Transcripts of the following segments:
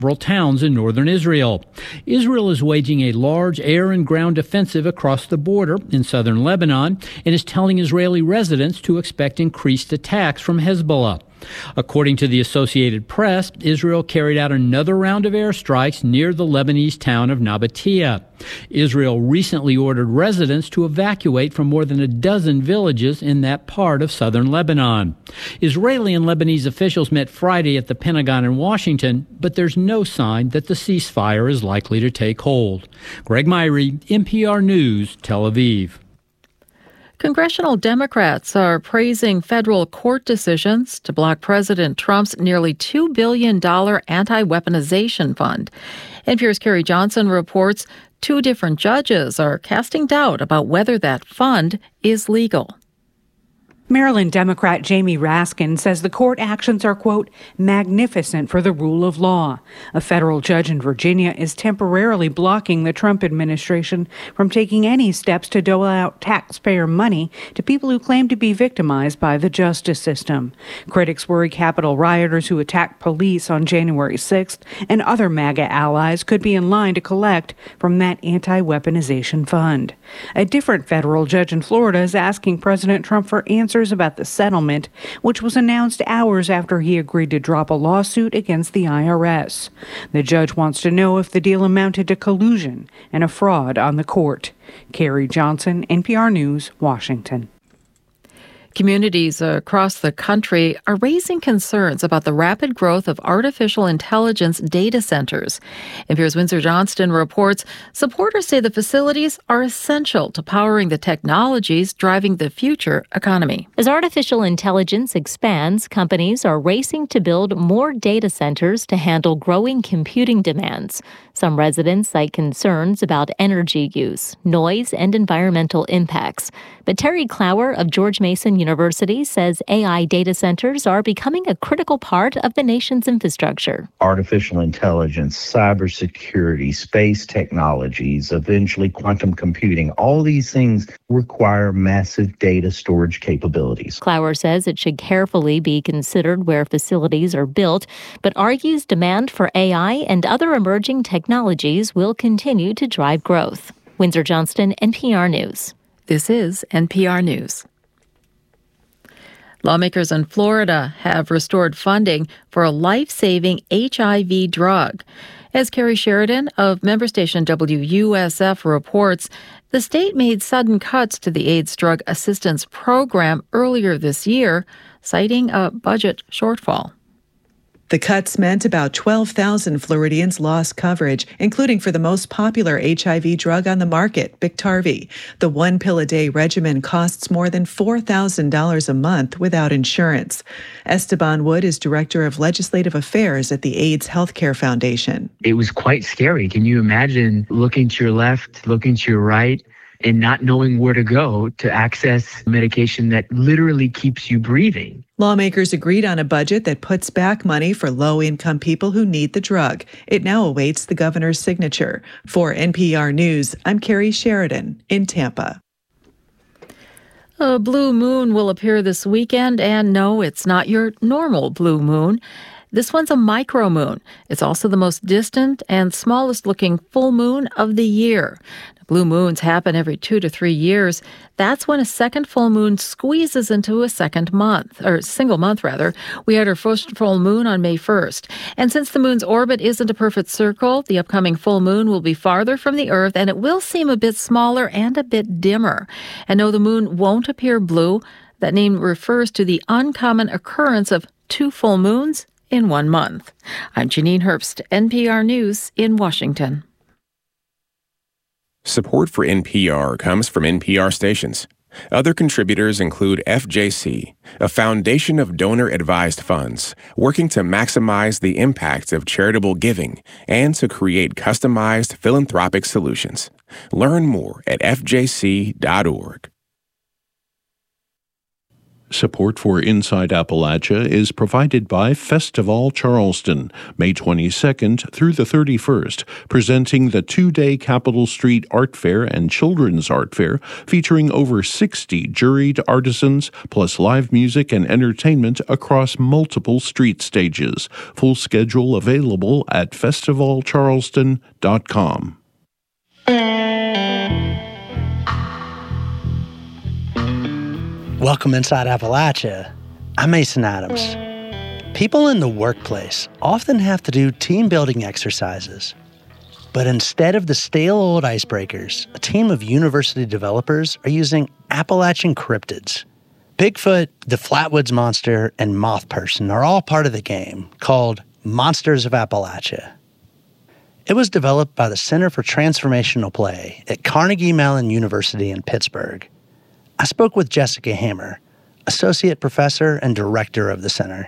several towns in northern Israel. Israel is waging a large air and ground offensive across the border in southern Lebanon and is telling Israeli residents to expect increased attacks from Hezbollah. According to the Associated Press, Israel carried out another round of airstrikes near the Lebanese town of Nabatea. Israel recently ordered residents to evacuate from more than a dozen villages in that part of southern Lebanon. Israeli and Lebanese officials met Friday at the Pentagon in Washington, but there's no sign that the ceasefire is likely to take hold. Greg Myrie, NPR News, Tel Aviv. Congressional Democrats are praising federal court decisions to block President Trump's nearly $2 billion anti-weaponization fund. NPR's Carrie Johnson reports 2 different judges are casting doubt about whether that fund is legal. Maryland Democrat Jamie Raskin says the court actions are, quote, magnificent for the rule of law. A federal judge in Virginia is temporarily blocking the Trump administration from taking any steps to dole out taxpayer money to people who claim to be victimized by the justice system. Critics worry Capitol rioters who attacked police on January 6th and other MAGA allies could be in line to collect from that anti-weaponization fund. A different federal judge in Florida is asking President Trump for answers about the settlement, which was announced hours after he agreed to drop a lawsuit against the IRS. The judge wants to know if the deal amounted to collusion and a fraud on the court. Carrie Johnson, NPR News, Washington. Communities across the country are raising concerns about the rapid growth of artificial intelligence data centers. NPR's Windsor Johnston reports supporters say the facilities are essential to powering the technologies driving the future economy. As artificial intelligence expands, companies are racing to build more data centers to handle growing computing demands. Some residents cite concerns about energy use, noise, and environmental impacts. But Terry Clower of George Mason University says AI data centers are becoming a critical part of the nation's infrastructure. Artificial intelligence, cybersecurity, space technologies, eventually quantum computing, all these things require massive data storage capabilities. Clower says it should carefully be considered where facilities are built, but argues demand for AI and other emerging technologies will continue to drive growth. Windsor Johnston, NPR News. This is NPR News. Lawmakers in Florida have restored funding for a life-saving HIV drug. As Carrie Sheridan of member station WUSF reports, the state made sudden cuts to the AIDS Drug Assistance Program earlier this year, citing a budget shortfall. The cuts meant about 12,000 Floridians lost coverage, including for the most popular HIV drug on the market, Biktarvy. The 1-pill-a-day regimen costs more than $4,000 a month without insurance. Esteban Wood is Director of Legislative Affairs at the AIDS Healthcare Foundation. It was quite scary. Can you imagine looking to your left, looking to your right, and not knowing where to go to access medication that literally keeps you breathing? Lawmakers agreed on a budget that puts back money for low-income people who need the drug. It now awaits the governor's signature. For NPR News, I'm Carrie Sheridan in Tampa. A blue moon will appear this weekend, and no, it's not your normal blue moon. This one's a micromoon. It's also the most distant and smallest looking full moon of the year. Blue moons happen every 2 to 3 years. That's when a second full moon squeezes into a single month. We had our first full moon on May 1st. And since the moon's orbit isn't a perfect circle, the upcoming full moon will be farther from the Earth, and it will seem a bit smaller and a bit dimmer. And no, the moon won't appear blue. That name refers to the uncommon occurrence of 2 full moons in 1 month. I'm Janine Herbst, NPR News in Washington. Support for NPR comes from NPR stations. Other contributors include FJC, a foundation of donor-advised funds working to maximize the impact of charitable giving and to create customized philanthropic solutions. Learn more at fjc.org. Support for Inside Appalachia is provided by Festival Charleston, May 22nd through the 31st, presenting the two-day Capitol Street Art Fair and Children's Art Fair, featuring over 60 juried artisans, plus live music and entertainment across multiple street stages. Full schedule available at festivalcharleston.com. Welcome Inside Appalachia. I'm Mason Adams. People in the workplace often have to do team-building exercises. But instead of the stale old icebreakers, a team of university developers are using Appalachian cryptids. Bigfoot, the Flatwoods Monster, and Moth Person are all part of the game, called Monsters of Appalachia. It was developed by the Center for Transformational Play at Carnegie Mellon University in Pittsburgh. I spoke with Jessica Hammer, Associate Professor and Director of the Center.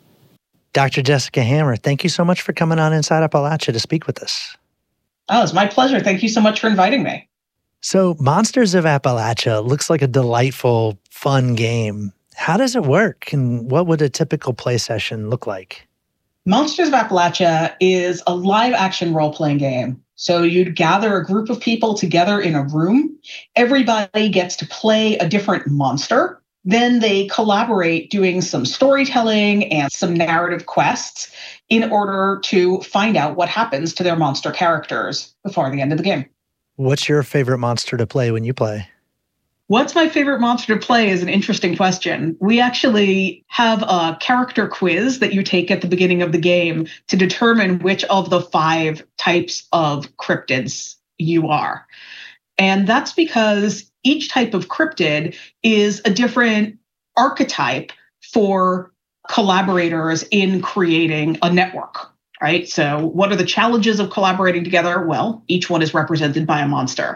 Dr. Jessica Hammer, thank you so much for coming on Inside Appalachia to speak with us. Oh, it's my pleasure. Thank you so much for inviting me. So, Monsters of Appalachia looks like a delightful, fun game. How does it work, and what would a typical play session look like? Monsters of Appalachia is a live-action role-playing game. So you'd gather a group of people together in a room. Everybody gets to play a different monster. Then they collaborate doing some storytelling and some narrative quests in order to find out what happens to their monster characters before the end of the game. What's your favorite monster to play when you play? What's my favorite monster to play is an interesting question. We actually have a character quiz that you take at the beginning of the game to determine which of the 5 types of cryptids you are. And that's because each type of cryptid is a different archetype for collaborators in creating a network, right? So what are the challenges of collaborating together? Well, each one is represented by a monster.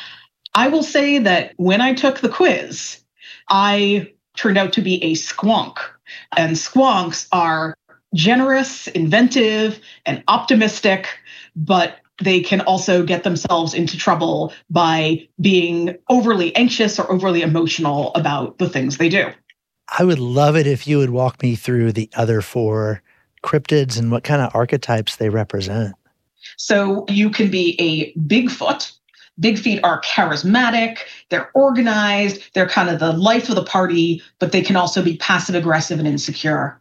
I will say that when I took the quiz, I turned out to be a squonk. And squonks are generous, inventive, and optimistic, but they can also get themselves into trouble by being overly anxious or overly emotional about the things they do. I would love it if you would walk me through the other 4 cryptids and what kind of archetypes they represent. So you can be a Bigfoot. Big feet are charismatic, they're organized, they're kind of the life of the party, but they can also be passive aggressive and insecure.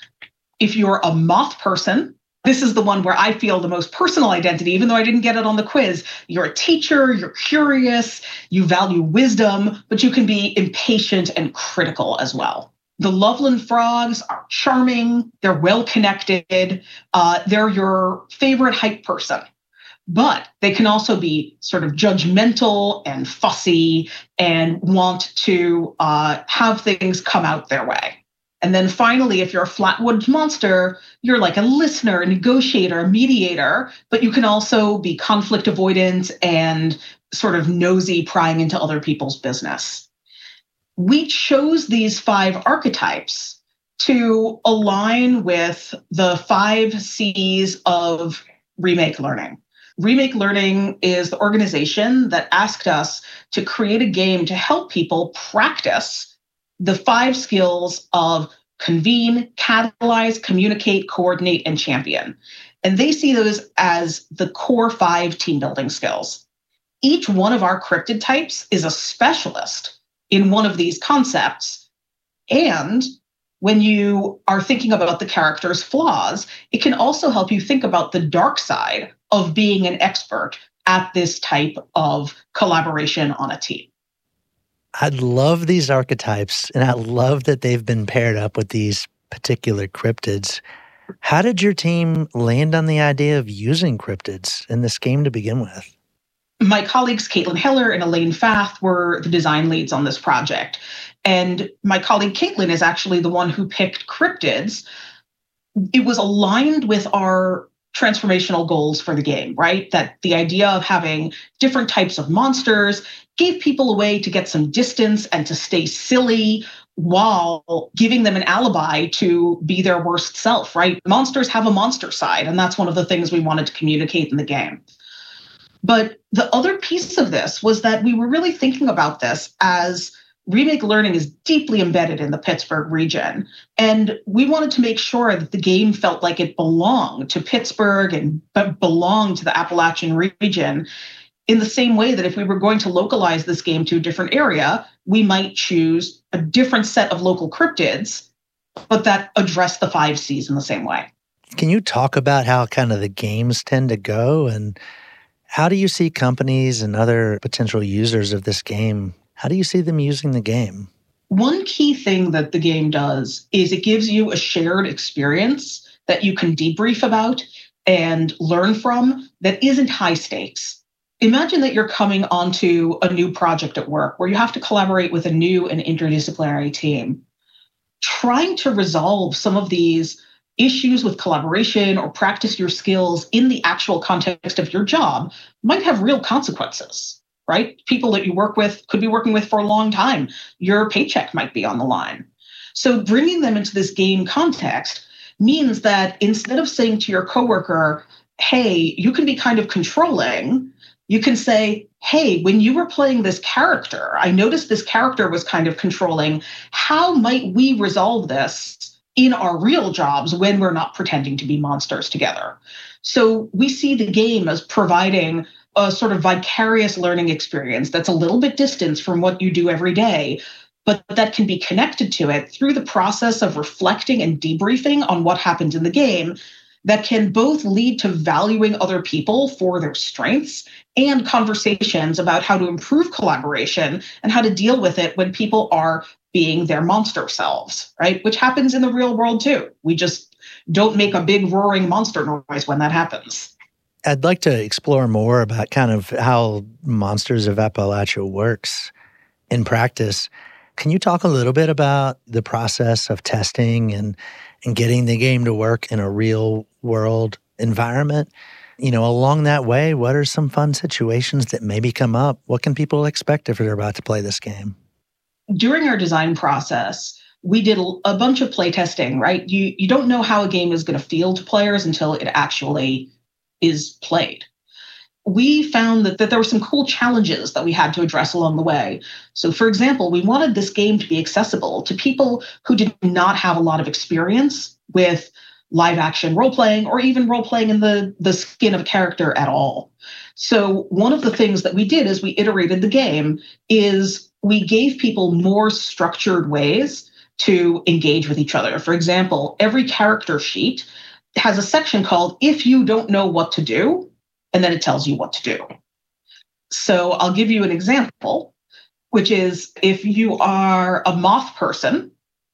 If you're a moth person, this is the one where I feel the most personal identity, even though I didn't get it on the quiz. You're a teacher, you're curious, you value wisdom, but you can be impatient and critical as well. The Loveland frogs are charming, they're well-connected, they're your favorite hype person. But they can also be sort of judgmental and fussy and want to have things come out their way. And then finally, if you're a Flatwoods Monster, you're like a listener, a negotiator, a mediator, but you can also be conflict avoidant and sort of nosy, prying into other people's business. We chose these 5 archetypes to align with the 5 C's of Remake Learning. Remake Learning is the organization that asked us to create a game to help people practice the 5 skills of convene, catalyze, communicate, coordinate, and champion. And they see those as the core 5 team building skills. Each one of our cryptid types is a specialist in one of these concepts. And when you are thinking about the character's flaws, it can also help you think about the dark side of being an expert at this type of collaboration on a team. I love these archetypes, and I love that they've been paired up with these particular cryptids. How did your team land on the idea of using cryptids in this game to begin with? My colleagues, Caitlin Heller and Elaine Fath, were the design leads on this project. And my colleague Caitlin is actually the one who picked cryptids. It was aligned with our transformational goals for the game, right? That the idea of having different types of monsters gave people a way to get some distance and to stay silly while giving them an alibi to be their worst self, right? Monsters have a monster side, and that's one of the things we wanted to communicate in the game. But the other piece of this was that we were really thinking about this as Remake Learning is deeply embedded in the Pittsburgh region. And we wanted to make sure that the game felt like it belonged to Pittsburgh and belonged to the Appalachian region, in the same way that if we were going to localize this game to a different area, we might choose a different set of local cryptids, but that address the 5 Cs in the same way. Can you talk about how kind of the games tend to go, and how do you see companies and other potential users of this game, how do you see them using the game? One key thing that the game does is it gives you a shared experience that you can debrief about and learn from that isn't high stakes. Imagine that you're coming onto a new project at work where you have to collaborate with a new and interdisciplinary team. Trying to resolve some of these issues with collaboration or practice your skills in the actual context of your job might have real consequences, right? People that you work with could be working with for a long time. Your paycheck might be on the line. So bringing them into this game context means that instead of saying to your coworker, hey, you can be kind of controlling, you can say, hey, when you were playing this character, I noticed this character was kind of controlling. How might we resolve this in our real jobs when we're not pretending to be monsters together? So we see the game as providing a sort of vicarious learning experience that's a little bit distant from what you do every day, but that can be connected to it through the process of reflecting and debriefing on what happened in the game, that can both lead to valuing other people for their strengths and conversations about how to improve collaboration and how to deal with it when people are being their monster selves, right? Which happens in the real world too. We just don't make a big roaring monster noise when that happens. I'd like to explore more about kind of how Monsters of Appalachia works in practice. Can you talk a little bit about the process of testing and getting the game to work in a real world environment? You know, along that way, what are some fun situations that maybe come up? What can people expect if they're about to play this game? During our design process, we did a bunch of play testing, right? You don't know how a game is going to feel to players until it actually is played. We found that there were some cool challenges that we had to address along the way. So, for example, we wanted this game to be accessible to people who did not have a lot of experience with live action role-playing or even role-playing in the skin of a character at all. So one of the things that we did as we iterated the game is we gave people more structured ways to engage with each other. For example, every character sheet has a section called "If you don't know what to do," and then it tells you what to do. So I'll give you an example, which is if you are a moth person,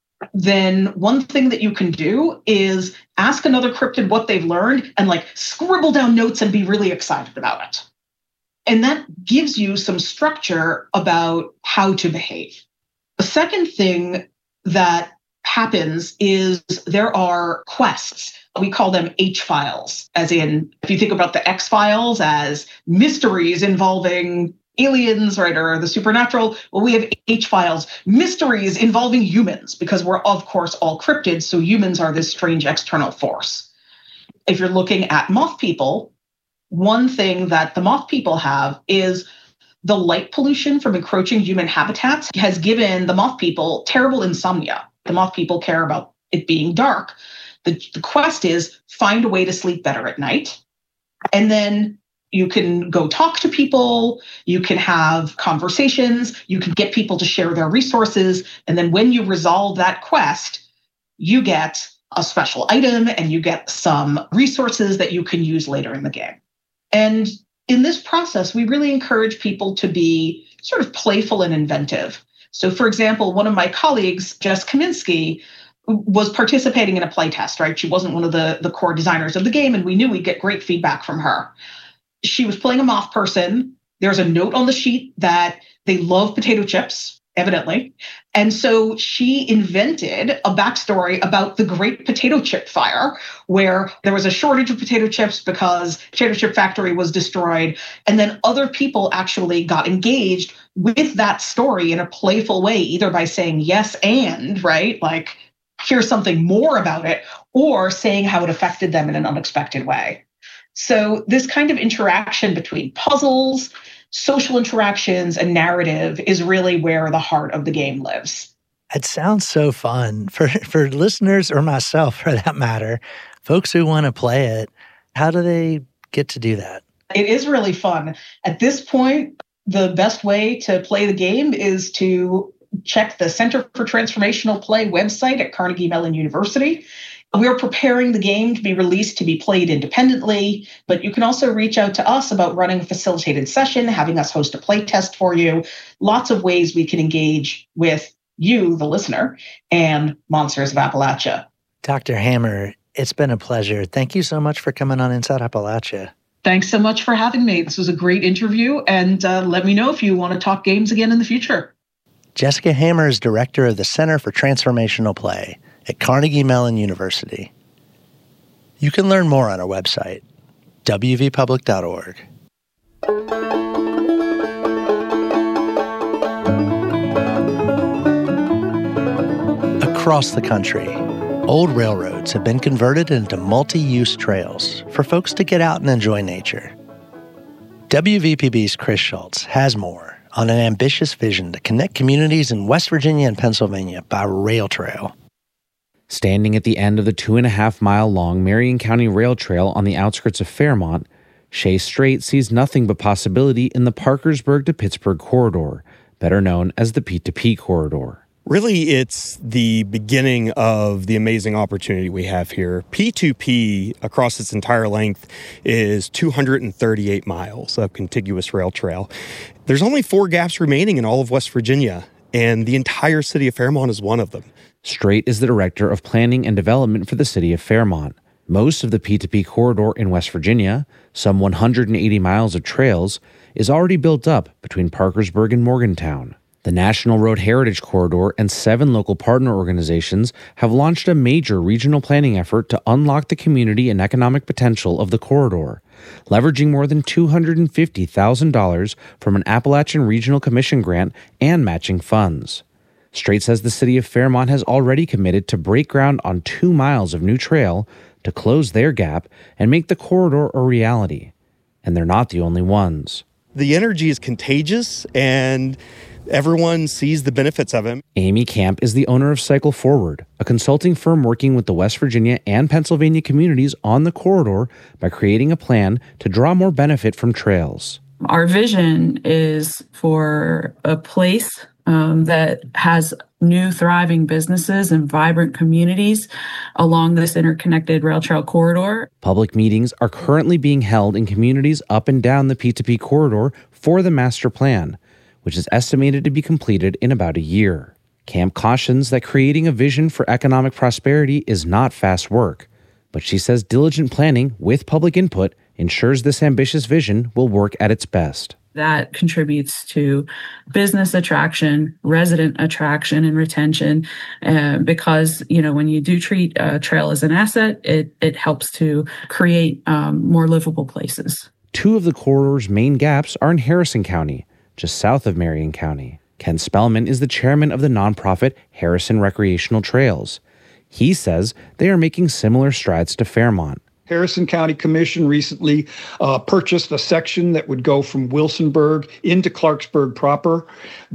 then one thing that you can do is ask another cryptid what they've learned and scribble down notes and be really excited about it. And that gives you some structure about how to behave. The second thing that happens is there are quests. We call them H-files, as in, if you think about the X-Files as mysteries involving aliens, right, or the supernatural, well, we have H-files, mysteries involving humans, because we're, of course, all cryptids, so humans are this strange external force. If you're looking at moth people, one thing that the moth people have is the light pollution from encroaching human habitats has given the moth people terrible insomnia. The moth people care about it being dark. The quest is find a way to sleep better at night. And then you can go talk to people, you can have conversations, you can get people to share their resources. And then when you resolve that quest, you get a special item and you get some resources that you can use later in the game. And in this process, we really encourage people to be sort of playful and inventive. So, for example, one of my colleagues, Jess Kaminsky, was participating in a playtest, right? She wasn't one of the core designers of the game, and we knew we'd get great feedback from her. She was playing a moth person. There's a note on the sheet that they love potato chips, evidently. And so she invented a backstory about the Great Potato Chip Fire, where there was a shortage of potato chips because Potato Chip Factory was destroyed. And then other people actually got engaged with that story in a playful way, either by saying yes and, right? Here's something more about it, or saying how it affected them in an unexpected way. So this kind of interaction between puzzles, social interactions and narrative is really where the heart of the game lives. It sounds so fun for listeners, or myself for that matter, folks who want to play it. How do they get to do that? It is really fun. At this point, the best way to play the game is to check the Center for Transformational Play website at Carnegie Mellon University. We're preparing the game to be released to be played independently, but you can also reach out to us about running a facilitated session, having us host a play test for you. Lots of ways we can engage with you, the listener, and Monsters of Appalachia. Dr. Hammer, it's been a pleasure. Thank you so much for coming on Inside Appalachia. Thanks so much for having me. This was a great interview, and let me know if you want to talk games again in the future. Jessica Hammer is director of the Center for Transformational Play at Carnegie Mellon University. You can learn more on our website, wvpublic.org. Across the country, old railroads have been converted into multi-use trails for folks to get out and enjoy nature. WVPB's Chris Schultz has more on an ambitious vision to connect communities in West Virginia and Pennsylvania by rail trail. Standing at the end of the 2.5-mile-long Marion County Rail Trail on the outskirts of Fairmont, Shay Strait sees nothing but possibility in the Parkersburg to Pittsburgh corridor, better known as the P2P corridor. Really, it's the beginning of the amazing opportunity we have here. P2P, across its entire length, is 238 miles of contiguous rail trail. There's only 4 gaps remaining in all of West Virginia, and the entire city of Fairmont is one of them. Strait is the Director of Planning and Development for the city of Fairmont. Most of the P2P corridor in West Virginia, some 180 miles of trails, is already built up between Parkersburg and Morgantown. The National Road Heritage Corridor and 7 local partner organizations have launched a major regional planning effort to unlock the community and economic potential of the corridor, leveraging more than $250,000 from an Appalachian Regional Commission grant and matching funds. Strait says the city of Fairmont has already committed to break ground on 2 miles of new trail to close their gap and make the corridor a reality. And they're not the only ones. The energy is contagious, and everyone sees the benefits of it. Amy Camp is the owner of Cycle Forward, a consulting firm working with the West Virginia and Pennsylvania communities on the corridor by creating a plan to draw more benefit from trails. Our vision is for a place that has new thriving businesses and vibrant communities along this interconnected rail trail corridor. Public meetings are currently being held in communities up and down the P2P corridor for the master plan, which is estimated to be completed in about a year. Camp cautions that creating a vision for economic prosperity is not fast work, but she says diligent planning with public input ensures this ambitious vision will work at its best. That contributes to business attraction, resident attraction, and retention, because, when you do treat a trail as an asset, it helps to create more livable places. 2 of the corridor's main gaps are in Harrison County, just south of Marion County. Ken Spellman is the chairman of the nonprofit Harrison Recreational Trails. He says they are making similar strides to Fairmont. Harrison County Commission recently purchased a section that would go from Wilsonburg into Clarksburg proper.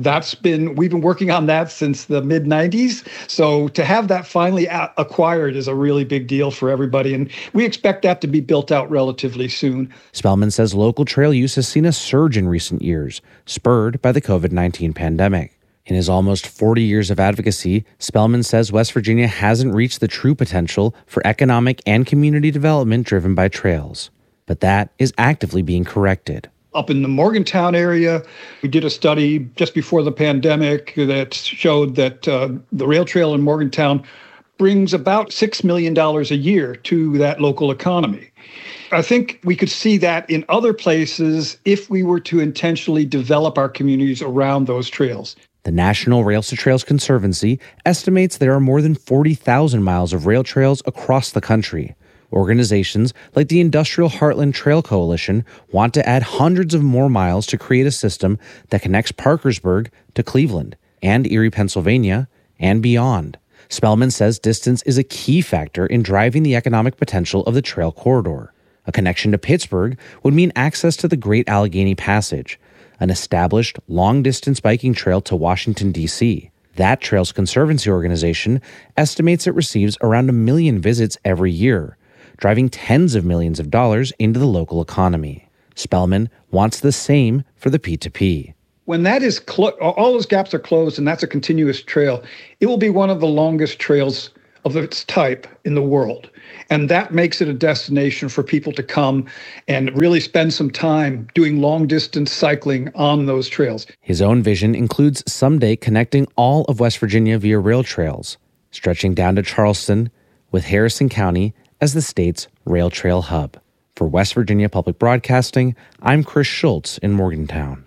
We've been working on that since the mid-90s. So to have that finally acquired is a really big deal for everybody. And we expect that to be built out relatively soon. Spellman says local trail use has seen a surge in recent years, spurred by the COVID-19 pandemic. In his almost 40 years of advocacy, Spellman says West Virginia hasn't reached the true potential for economic and community development driven by trails. But that is actively being corrected. Up in the Morgantown area, we did a study just before the pandemic that showed that the rail trail in Morgantown brings about $6 million a year to that local economy. I think we could see that in other places if we were to intentionally develop our communities around those trails. The National Rails to Trails Conservancy estimates there are more than 40,000 miles of rail trails across the country. Organizations like the Industrial Heartland Trail Coalition want to add hundreds of more miles to create a system that connects Parkersburg to Cleveland and Erie, Pennsylvania, and beyond. Spellman says distance is a key factor in driving the economic potential of the trail corridor. A connection to Pittsburgh would mean access to the Great Allegheny Passage, an established long-distance biking trail to Washington, D.C. That trail's conservancy organization estimates it receives around 1 million visits every year, driving tens of millions of dollars into the local economy. Spellman wants the same for the P2P. When that is all those gaps are closed and that's a continuous trail, it will be one of the longest trails of its type in the world. And that makes it a destination for people to come and really spend some time doing long-distance cycling on those trails. His own vision includes someday connecting all of West Virginia via rail trails, stretching down to Charleston, with Harrison County as the state's rail trail hub. For West Virginia Public Broadcasting, I'm Chris Schultz in Morgantown.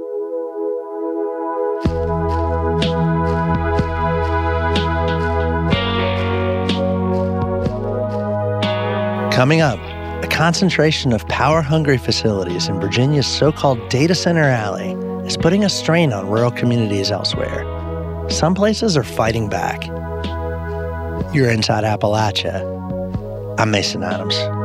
Coming up, a concentration of power-hungry facilities in Virginia's so-called Data Center Alley is putting a strain on rural communities elsewhere. Some places are fighting back. You're Inside Appalachia. I'm Mason Adams.